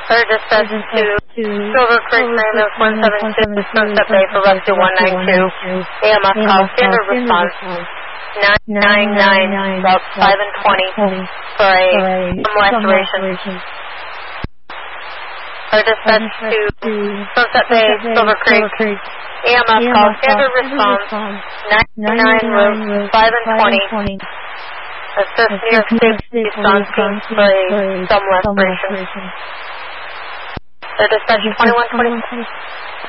Or dispatch to Silver Creek, Maryland 176, Sunset Bay for Rescue 192. AMS call, standard response. 999, about 5 and 20 for some laceration. Or dispatch to Sunset Bay, Silver Creek. AMS call, standard response. 999, 5 and 20. Assist New York State on scene for some laceration. Or dispatch 2120.